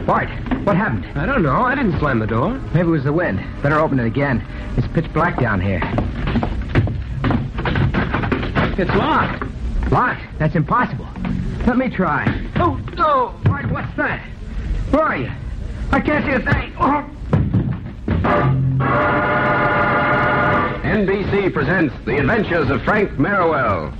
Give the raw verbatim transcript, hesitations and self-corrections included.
Bart, what happened? I don't know. I didn't slam the door. Maybe it was the wind. Better open it again. It's pitch black down here. It's locked. Locked? That's impossible. Let me try. Oh, no! Bart, what's that? Where are you? I can't see a thing. Oh. N B C presents The Adventures of Frank Merriwell.